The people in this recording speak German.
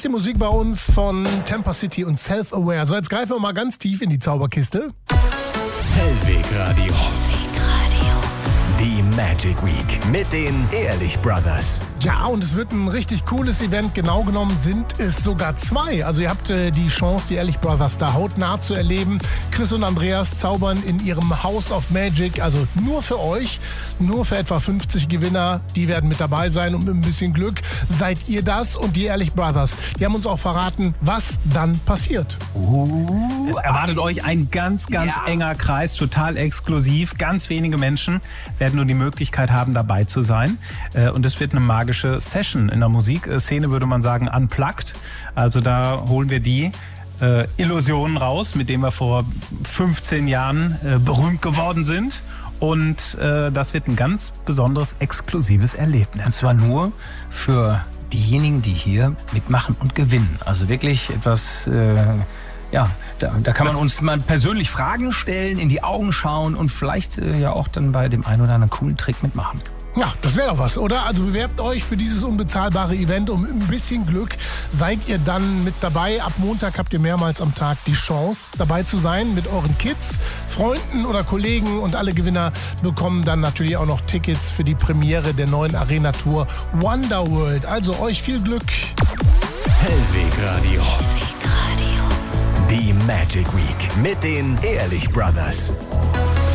bisschen Musik bei uns von Tampa City und Self-Aware. So, jetzt greifen wir mal ganz tief in die Zauberkiste. Hellweg Radio. Die Magic Week mit den Ehrlich Brothers. Ja, und es wird ein richtig cooles Event. Genau genommen sind es sogar 2. Also ihr habt die Chance, die Ehrlich Brothers da hautnah zu erleben. Chris und Andreas zaubern in ihrem House of Magic, also nur für euch, nur für etwa 50 Gewinner. Die werden mit dabei sein und mit ein bisschen Glück seid ihr das und die Ehrlich Brothers. Die haben uns auch verraten, was dann passiert. Es erwartet euch ein ganz enger Kreis, total exklusiv. Ganz wenige Menschen werden nur die Möglichkeit haben, dabei zu sein. Und es wird eine magische Session. In der Musikszene würde man sagen unplugged. Also da holen wir die Illusionen raus, mit denen wir vor 15 Jahren berühmt geworden sind. Und das wird ein ganz besonderes, exklusives Erlebnis. Und zwar nur für diejenigen, die hier mitmachen und gewinnen. Also wirklich etwas... Da kann man uns mal persönlich Fragen stellen, in die Augen schauen und vielleicht ja auch dann bei dem einen oder anderen coolen Trick mitmachen. Ja, das wäre doch was, oder? Also bewerbt euch für dieses unbezahlbare Event um ein bisschen Glück. Seid ihr dann mit dabei? Ab Montag habt ihr mehrmals am Tag die Chance, dabei zu sein mit euren Kids, Freunden oder Kollegen. Und alle Gewinner bekommen dann natürlich auch noch Tickets für die Premiere der neuen Arena-Tour Wonderworld. Also euch viel Glück. Hellweg Radio. Die Magic Week mit den Ehrlich Brothers.